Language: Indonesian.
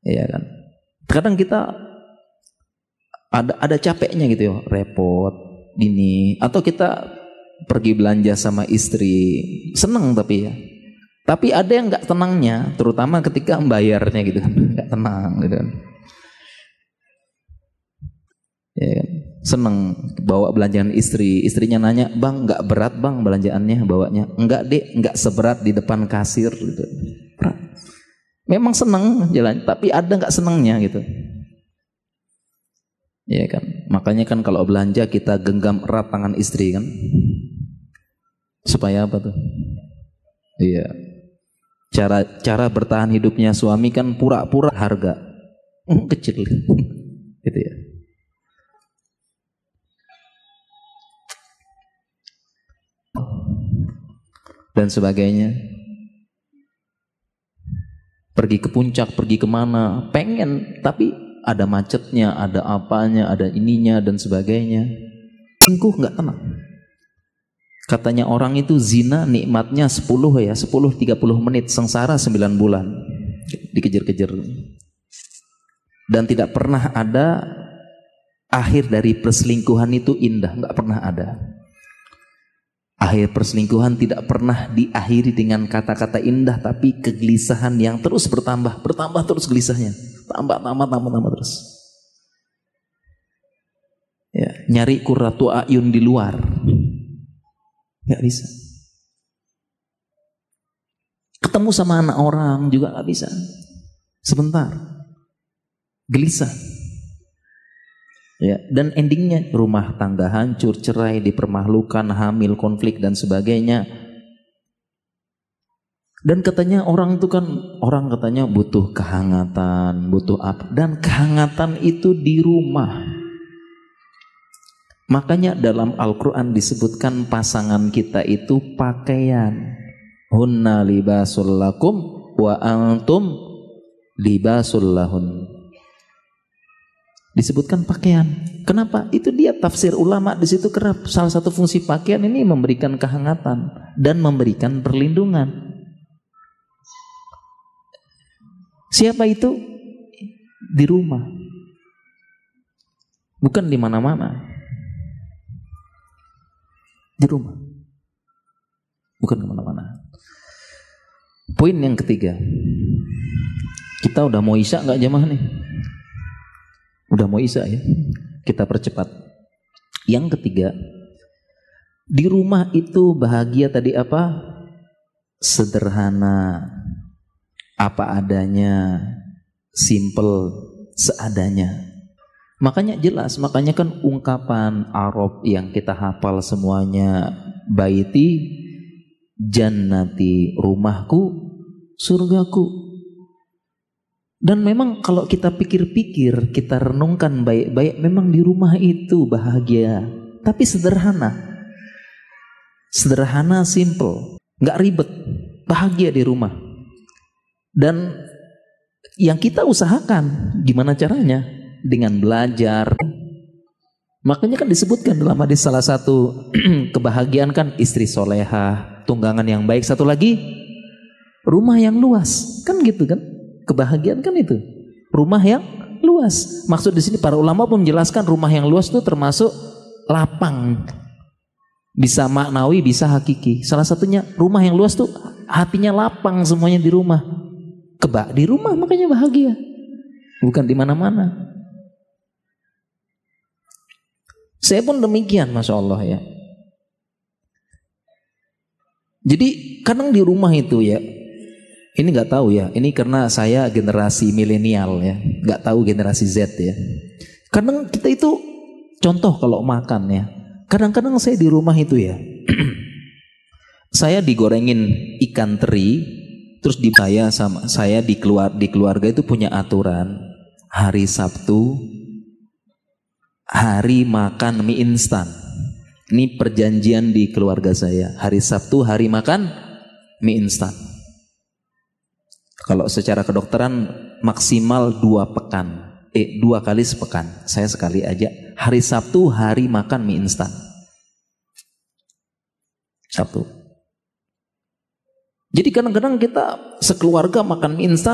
ya kan. Kadang kita ada capeknya gitu ya, repot ini, atau kita pergi belanja sama istri, seneng tapi ada yang nggak tenangnya, terutama ketika membayarnya gitu kan, nggak tenang gitu kan. Ya kan? Seneng bawa belanjaan istri, istrinya nanya, bang nggak berat bang belanjaannya bawanya? Enggak dek, nggak seberat di depan kasir gitu. Memang seneng jalan, tapi ada nggak senengnya gitu. Ya kan, makanya kan kalau belanja kita genggam erat tangan istri kan, supaya apa tuh? Iya, cara bertahan hidupnya suami kan pura-pura harga kecil, gitu ya. Dan sebagainya. Pergi ke puncak, pergi kemana, pengen, tapi ada macetnya, ada apanya, ada ininya dan sebagainya. Selingkuh nggak tenang. Katanya orang itu zina nikmatnya 10 30 menit, sengsara 9 bulan. Dikejar-kejar. Dan tidak pernah ada akhir dari perselingkuhan itu indah, nggak pernah ada. Akhir perselingkuhan tidak pernah diakhiri dengan kata-kata indah, tapi kegelisahan yang terus bertambah terus gelisahnya, tambah terus. Ya, nyari qurratu a'yun di luar, nggak bisa. Ketemu sama anak orang juga nggak bisa. Sebentar, gelisah. Ya, dan endingnya rumah tangga hancur, cerai, dipermalukan, hamil, konflik dan sebagainya. Dan katanya orang katanya butuh kehangatan, butuh apa? Dan kehangatan itu di rumah. Makanya dalam Al-Quran disebutkan pasangan kita itu pakaian. Hunna libasul lakum wa antum libasul lahun. Disebutkan pakaian. Kenapa? Itu dia tafsir ulama di situ kerap. Salah satu fungsi pakaian ini memberikan kehangatan dan memberikan perlindungan. Siapa itu? Di rumah. Bukan di mana-mana. Di rumah. Bukan di mana-mana. Poin yang ketiga. Kita udah mau isya nggak jamaah nih? Udah mau isya ya, kita percepat. Yang ketiga, di rumah itu bahagia tadi apa? Sederhana, apa adanya, simple, seadanya. Makanya jelas, makanya kan ungkapan Arab yang kita hafal semuanya, baiti jannati, rumahku, surgaku. Dan memang kalau kita pikir-pikir, kita renungkan baik-baik, memang di rumah itu bahagia. Tapi sederhana. Sederhana, simple. Nggak ribet. Bahagia di rumah. Dan yang kita usahakan, gimana caranya? Dengan belajar. Makanya kan disebutkan dalam hadis salah satu kebahagiaan kan istri solehah, tunggangan yang baik. Satu lagi, rumah yang luas. Kan gitu kan? Kebahagiaan kan itu, rumah yang luas. Maksud di sini para ulama pun menjelaskan rumah yang luas itu termasuk lapang, bisa maknawi, bisa hakiki. Salah satunya rumah yang luas tuh hatinya lapang, semuanya di rumah. Di rumah makanya bahagia, bukan di mana-mana. Saya pun demikian, masya Allah ya. Jadi kadang di rumah itu ya. Ini nggak tahu ya, ini karena saya generasi milenial ya, nggak tahu generasi Z ya. Kadang kita itu contoh kalau makan ya, kadang-kadang saya di rumah itu ya, saya digorengin ikan teri, terus saya di keluarga itu punya aturan hari Sabtu hari makan mie instan. Ini perjanjian di keluarga saya, hari Sabtu hari makan mie instan. Kalau secara kedokteran maksimal 2 pekan, 2 kali sepekan. Saya sekali aja. Hari Sabtu hari makan mie instan. Sabtu. Jadi kadang-kadang kita sekeluarga makan mie instan.